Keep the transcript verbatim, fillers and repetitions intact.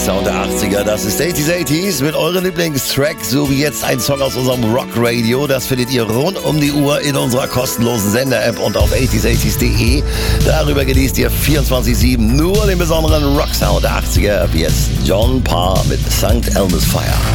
Sound der achtziger. Das ist achtziger achtziger mit eurem Lieblingstrack, so wie jetzt ein Song aus unserem Rock Radio. Das findet ihr rund um die Uhr in unserer kostenlosen Sender-App und auf achtziger achtziger punkt de. Darüber genießt ihr vierundzwanzig sieben nur den besonderen Rock-Sound der achtziger. Ab jetzt John Parr mit Sankt Elmo's Fire.